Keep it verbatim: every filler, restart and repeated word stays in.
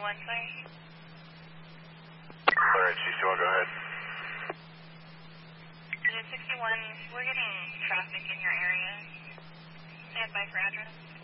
sixty-one, sorry. Alright, sixty-one, go ahead. Unit sixty-one, we're getting traffic in your area. Stand by for address.